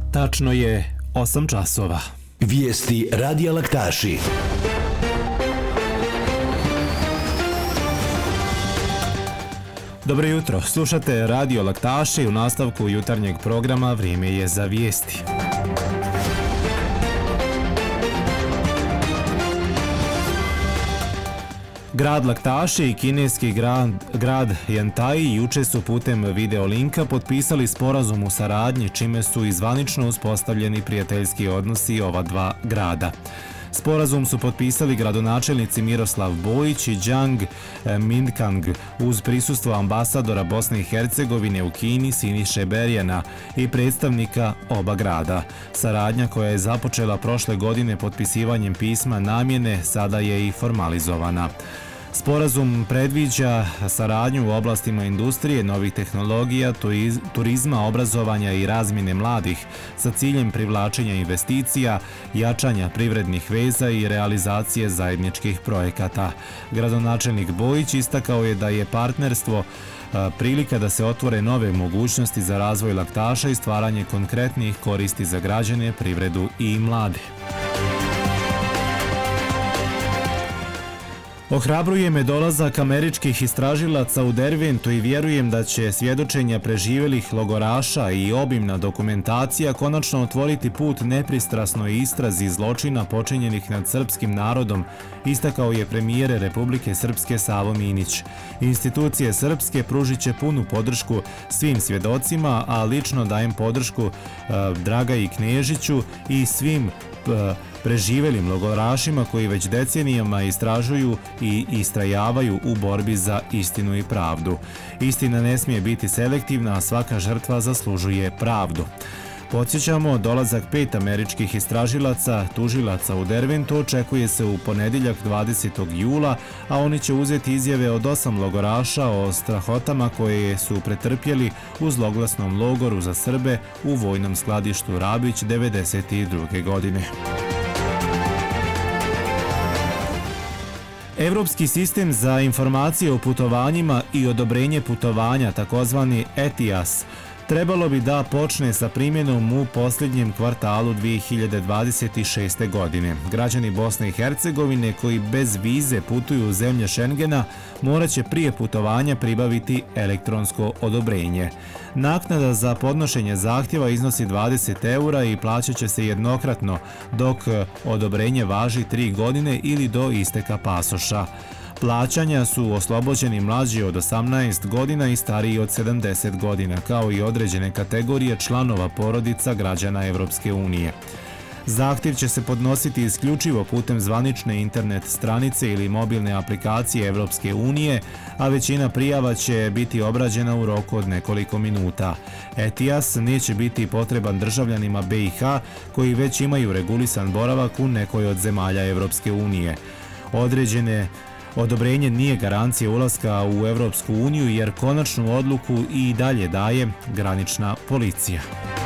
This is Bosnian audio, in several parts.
Tačno je 8 časova. Vijesti Radija Laktaši. Dobro jutro, slušate Radio Laktaši. U nastavku jutarnjeg programa vrijeme je za vijesti. Grad Laktaši i kineski grad Yantai juče su putem videolinka potpisali sporazum u saradnji, čime su i zvanično uspostavljeni prijateljski odnosi ova dva grada. Sporazum su potpisali gradonačelnici Miroslav Bojić i Jiang Mindkang uz prisustvo ambasadora Bosne i Hercegovine u Kini Siniše Berjana i predstavnika oba grada. Saradnja koja je započela prošle godine potpisivanjem pisma namjene sada je i formalizovana. Sporazum predviđa saradnju u oblastima industrije, novih tehnologija, turizma, obrazovanja i razmjene mladih sa ciljem privlačenja investicija, jačanja privrednih veza i realizacije zajedničkih projekata. Gradonačelnik Bojić istakao je da je partnerstvo prilika da se otvore nove mogućnosti za razvoj Laktaša i stvaranje konkretnih koristi za građane, privredu i mlade. Ohrabruje me dolazak američkih istražilaca u Derventu i vjerujem da će svjedočenja preživjelih logoraša i obimna dokumentacija konačno otvoriti put nepristrasnoj istrazi zločina počinjenih nad srpskim narodom, istakao je premijer Republike Srpske Savo Minić. Institucije srpske pružit će punu podršku svim svjedocima, a lično dajem podršku Dragaji Knežiću i svim preživjelim logorašima koji već decenijama istražuju i istrajavaju u borbi za istinu i pravdu. Istina ne smije biti selektivna, a svaka žrtva zaslužuje pravdu. Podsjećamo, dolazak 5 američkih istražilaca, tužilaca u Derventu očekuje se u ponedjeljak 20. jula, a oni će uzeti izjave od 8 logoraša o strahotama koje su pretrpjeli u zloglasnom logoru za Srbe u vojnom skladištu Rabić 1992. godine. Evropski sistem za informacije o putovanjima i odobrenje putovanja, takozvani ETIAS, trebalo bi da počne sa primjenom u posljednjem kvartalu 2026. godine. Građani Bosne i Hercegovine koji bez vize putuju u zemlje Schengena morat će prije putovanja pribaviti elektronsko odobrenje. Naknada za podnošenje zahtjeva iznosi 20 eura i plaćat će se jednokratno, dok odobrenje važi 3 godine ili do isteka pasoša. Plaćanja su oslobođeni mlađi od 18 godina i stariji od 70 godina, kao i određene kategorije članova porodica građana Evropske unije. Zahtjev će se podnositi isključivo putem zvanične internet stranice ili mobilne aplikacije Evropske unije, a većina prijava će biti obrađena u roku od nekoliko minuta. ETIAS neće biti potreban državljanima BiH koji već imaju regulisan boravak u nekoj od zemalja Evropske unije. Odobrenje nije garancija ulaska u Evropsku uniju jer konačnu odluku i dalje daje granična policija.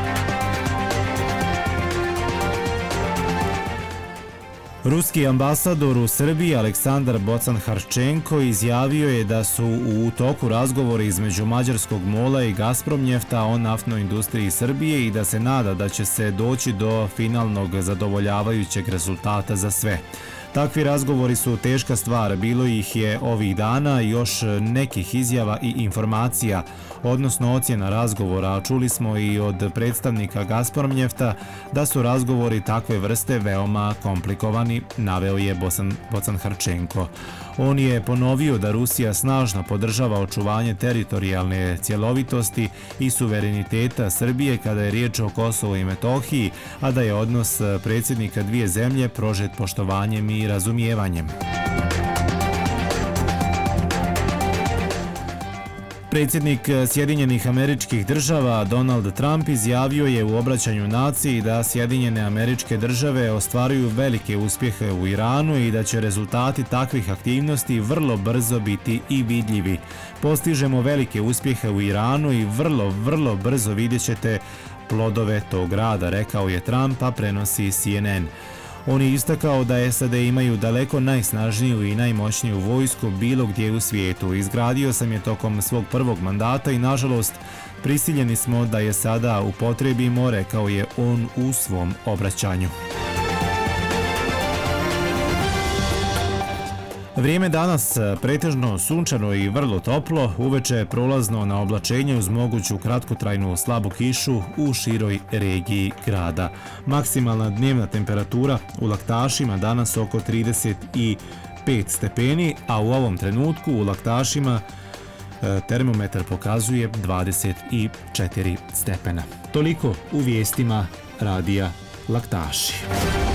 Ruski ambasador u Srbiji Aleksandar Bocan-Harčenko izjavio je da su u toku razgovori između mađarskog MOL-a i Gazpromnjefta o naftnoj industriji Srbije i da se nada da će se doći do finalnog zadovoljavajućeg rezultata za sve. Takvi razgovori su teška stvar, bilo ih je ovih dana još nekih izjava i informacija, odnosno ocjena razgovora, a čuli smo i od predstavnika Gazpromnjefta da su razgovori takve vrste veoma komplikovani, naveo je Bocan-Harčenko. On je ponovio da Rusija snažno podržava očuvanje teritorijalne cjelovitosti i suvereniteta Srbije kada je riječ o Kosovu i Metohiji, a da je odnos predsjednika dvije zemlje prožet poštovanjem i razumijevanjem. Predsjednik Sjedinjenih Američkih Država Donald Trump izjavio je u obraćanju naciji da Sjedinjene Američke Države ostvaruju velike uspjehe u Iranu i da će rezultati takvih aktivnosti vrlo brzo biti i vidljivi. Postižemo velike uspjehe u Iranu i vrlo brzo vidjet ćete plodove tog rada, rekao je Trump, a prenosi CNN. On je istakao da SAD imaju daleko najsnažniju i najmoćniju vojsku bilo gdje u svijetu. Izgradio sam je tokom svog prvog mandata i nažalost Prisiljeni smo da je sada upotrijebimo, rekao je on u svom obraćanju. Vrijeme danas pretežno sunčano i vrlo toplo, uveče prolazno na oblačenje uz moguću kratkotrajnu slabu kišu u široj regiji grada. Maksimalna dnevna temperatura u Laktašima danas oko 35 stepeni, a u ovom trenutku u Laktašima termometar pokazuje 24 stepena. Toliko u vijestima Radija Laktaši.